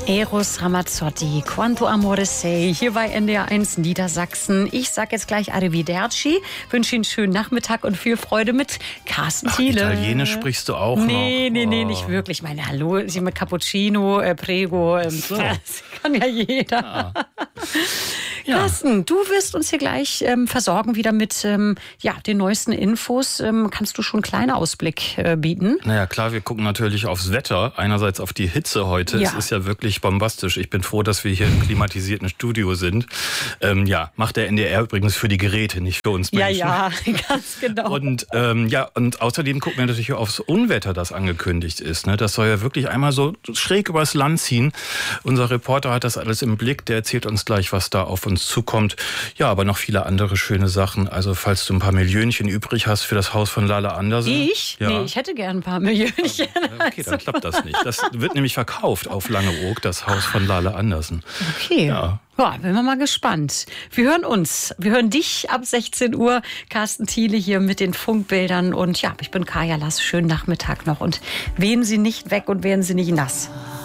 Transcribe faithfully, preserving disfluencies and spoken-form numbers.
Eros Ramazzotti, Quanto Amore Sei, hier bei N D R eins Niedersachsen. Ich sag jetzt gleich Arrivederci, wünsche Ihnen einen schönen Nachmittag und viel Freude mit Carsten Ach, Thiele. Italienisch sprichst du auch nee, noch? Nee, nee, oh. nicht wirklich. Ich meine, hallo, ich mit Cappuccino, äh, Prego, ähm, so. das kann ja jeder. Ja. Ja. Carsten, du wirst uns hier gleich ähm, versorgen wieder mit ähm, ja, den neuesten Infos. Ähm, kannst du schon einen kleinen Ausblick äh, bieten? Naja, klar, wir gucken natürlich aufs Wetter. Einerseits auf die Hitze heute. Ja. Es ist ja wirklich bombastisch. Ich bin froh, dass wir hier im klimatisierten Studio sind. Ähm, ja, macht der N D R übrigens für die Geräte, nicht für uns Menschen. Ja, ja, ganz genau. Und ähm, ja, und außerdem gucken wir natürlich aufs Unwetter, das angekündigt ist. Ne? Das soll ja wirklich einmal so schräg übers Land ziehen. Unser Reporter hat das alles im Blick. Der erzählt uns gleich, was da auf uns zukommt. Ja, aber noch viele andere schöne Sachen. Also falls du ein paar Millionchen übrig hast für das Haus von Lala Andersen. Ich? Ja. Nee, ich hätte gern ein paar Millionchen. Okay, dann klappt das nicht. Das wird nämlich verkauft auf Langeoog, das Haus von Lala Andersen. Okay. Ja. Ja, bin wir mal gespannt. Wir hören uns. Wir hören dich ab sechzehn Uhr. Carsten Thiele hier mit den Funkbildern. Und ja, ich bin Kaya Lass. Schönen Nachmittag noch. Und wehen Sie nicht weg und werden Sie nicht nass.